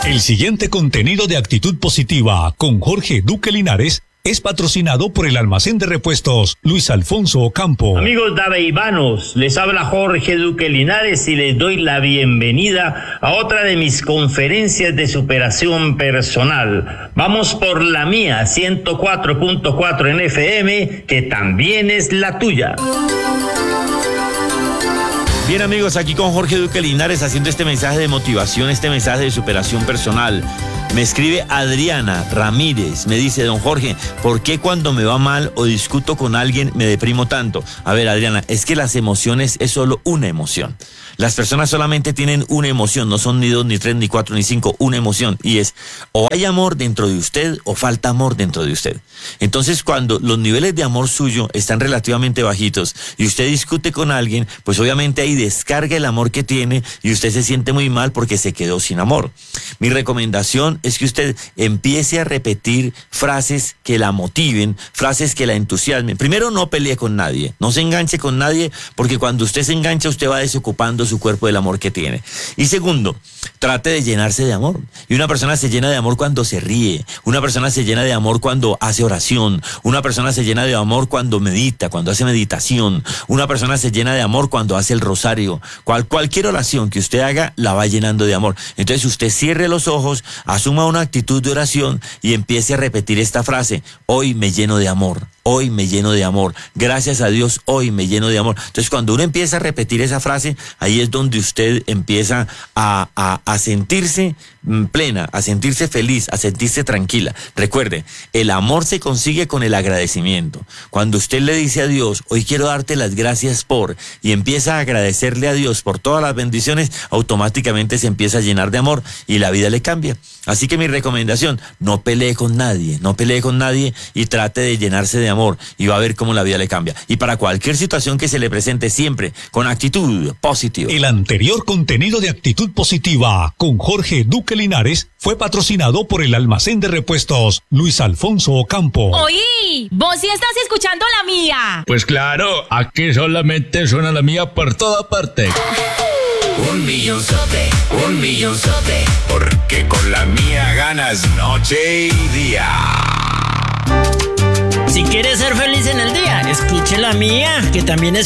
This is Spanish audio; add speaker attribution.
Speaker 1: El siguiente contenido de Actitud Positiva con Jorge Duque Linares es patrocinado por el almacén de repuestos Luis Alfonso Ocampo.
Speaker 2: Amigos daveivanos, les habla Jorge Duque Linares y les doy la bienvenida a otra de mis conferencias de superación personal. Vamos por la mía, 104.4 en FM, que también es la tuya.
Speaker 3: Bien amigos, aquí con Jorge Duque Linares haciendo este mensaje de motivación, este mensaje de superación personal. Me escribe Adriana Ramírez, me dice: don Jorge, ¿por qué cuando me va mal o discuto con alguien me deprimo tanto? A ver, Adriana, es que las emociones es solo una emoción. Las personas solamente tienen una emoción, no son ni 2, ni 3, ni 4, ni 5, una emoción. Y es, o hay amor dentro de usted o falta amor dentro de usted. Entonces, cuando los niveles de amor suyo están relativamente bajitos y usted discute con alguien, pues obviamente ahí descarga el amor que tiene y usted se siente muy mal porque se quedó sin amor. Mi recomendación es que usted empiece a repetir frases que la motiven, frases que la entusiasmen. Primero, no pelee con nadie, no se enganche con nadie, porque cuando usted se engancha, usted va desocupando su cuerpo del amor que tiene. Y segundo, trate de llenarse de amor. Y una persona se llena de amor cuando se ríe, una persona se llena de amor cuando hace oración, una persona se llena de amor cuando medita, cuando hace meditación, una persona se llena de amor cuando hace el rosario. Cualquier oración que usted haga la va llenando de amor. Entonces usted cierre los ojos, asuma una actitud de oración y empiece a repetir esta frase: hoy me lleno de amor. Hoy me lleno de amor. Gracias a Dios, hoy me lleno de amor. Entonces, cuando uno empieza a repetir esa frase, ahí es donde usted empieza a sentirse plena, a sentirse feliz, a sentirse tranquila. Recuerde, el amor se consigue con el agradecimiento. Cuando usted le dice a Dios: hoy quiero darte las gracias por, y empieza a agradecerle a Dios por todas las bendiciones, automáticamente se empieza a llenar de amor y la vida le cambia. Así que mi recomendación: no pelee con nadie y trate de llenarse de amor y va a ver cómo la vida le cambia. Y para cualquier situación que se le presente, siempre con actitud positiva.
Speaker 1: El anterior contenido de Actitud Positiva con Jorge Duque Linares fue patrocinado por el almacén de repuestos Luis Alfonso Ocampo.
Speaker 4: Oí, vos sí estás escuchando la mía.
Speaker 5: Pues claro, aquí solamente suena la mía por toda parte.
Speaker 6: 1.000.000, porque con la mía ganas noche y día.
Speaker 7: Si quieres ser feliz en el día, escuche la mía, que también es